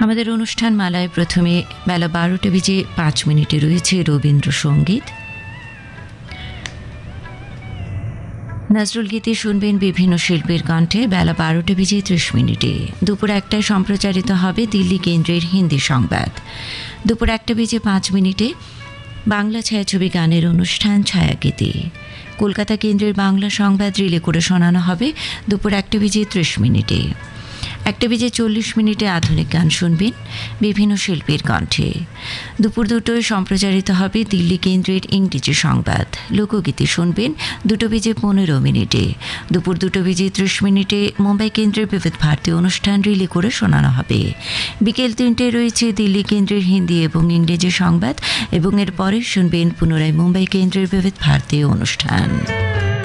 আমাদের অনুষ্ঠান মালায় প্রথমে বেলা 12:05 রয়েছে রবীন্দ্রসঙ্গীত। নজরুল গীতি শুনবেন বিভিন্ন শিল্পীর কণ্ঠে বেলা 12:30। দুপুর 1টায় সম্প্রচারিত হবে দিল্লি কেন্দ্রের হিন্দি সংবাদ। দুপুর 1:05 বাংলা ছায়াছবি গানের অনুষ্ঠান ছায়াগীতি। কলকাতা কেন্দ্রের বাংলা সংবাদ রিলে করে শোনানো হবে দুপুর 1:30। 1:40 আধুনিক গান শুনবেন বিভিন্ন শিল্পীর কণ্ঠে। দুপুর 2টায় সম্প্রচারিত হবে দিল্লি কেন্দ্রের ইংরেজি সংবাদ। লোকগীতি শুনবেন 2:15। দুপুর 2:30 মুম্বাই কেন্দ্রের বিবিধ ভারতী অনুষ্ঠান রিলে করে শোনানো হবে। বিকেল 3টায় রয়েছে দিল্লি কেন্দ্রের হিন্দি এবং ইংরেজি সংবাদ এবং এরপরে শুনবেন পুনরায় মুম্বাই কেন্দ্রের বিবিধ ভারতী অনুষ্ঠান।